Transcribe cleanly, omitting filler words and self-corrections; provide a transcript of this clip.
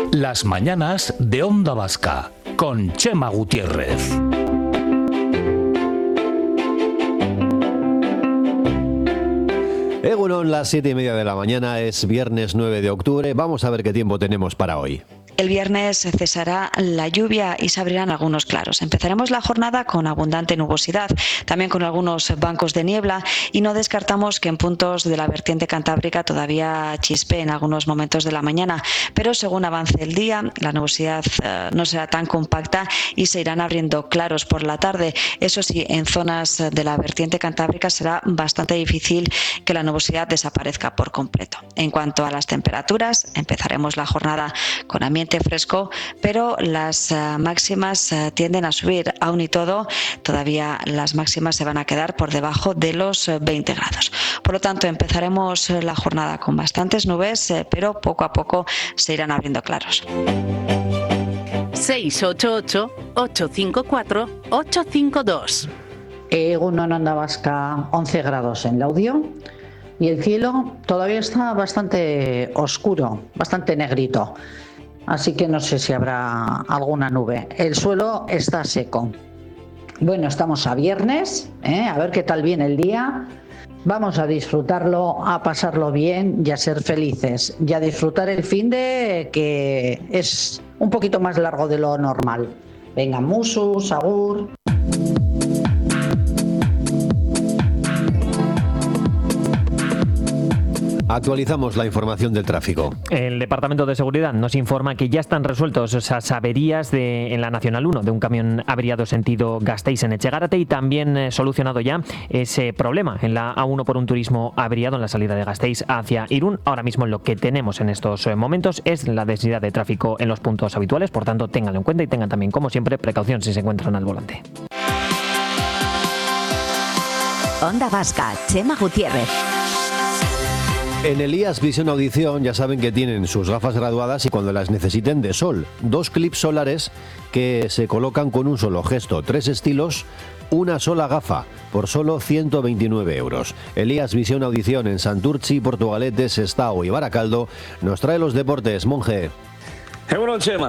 Las mañanas de Onda Vasca, con Chema Gutiérrez. Egunon, las 7:30 de la mañana, es viernes 9 de octubre. Vamos a ver qué tiempo tenemos para hoy. El viernes cesará la lluvia y se abrirán algunos claros. Empezaremos la jornada con abundante nubosidad, también con algunos bancos de niebla, y no descartamos que en puntos de la vertiente cantábrica todavía chispee en algunos momentos de la mañana, pero según avance el día, la nubosidad no será tan compacta y se irán abriendo claros por la tarde. Eso sí, en zonas de la vertiente cantábrica será bastante difícil que la nubosidad desaparezca por completo. En cuanto a las temperaturas, empezaremos la jornada con ambiente fresco, pero las máximas tienden a subir. Aún y todo, todavía las máximas se van a quedar por debajo de los 20 grados. Por lo tanto, empezaremos la jornada con bastantes nubes, pero poco a poco se irán abriendo claros. 688-854-852. Egunon, Onda Vasca, 11 grados en Laudio y el cielo todavía está bastante oscuro, bastante negrito. Así que no sé si habrá alguna nube. El suelo está seco. Bueno, estamos a viernes, a ver qué tal viene el día. Vamos a disfrutarlo, a pasarlo bien y a ser felices. Y a disfrutar el finde, que es un poquito más largo de lo normal. Venga, musus, agur. Actualizamos la información del tráfico. El Departamento de Seguridad nos informa que ya están resueltos esas averías en la Nacional 1 de un camión averiado sentido Gasteiz en Etxegarate, y también solucionado ya ese problema en la A1 por un turismo averiado en la salida de Gasteiz hacia Irún. Ahora mismo lo que tenemos en estos momentos es la densidad de tráfico en los puntos habituales, por tanto ténganlo en cuenta y tengan también, como siempre, precaución si se encuentran al volante. Onda Vasca, Chema Gutiérrez. En Elías Visión Audición ya saben que tienen sus gafas graduadas y cuando las necesiten de sol. 2 clips solares que se colocan con un solo gesto. 3 estilos, una sola gafa, por solo 129 euros. Elías Visión Audición en Santurtzi, Portugalete, Sestao y Baracaldo nos trae los deportes. Monje. Bueno, Chema,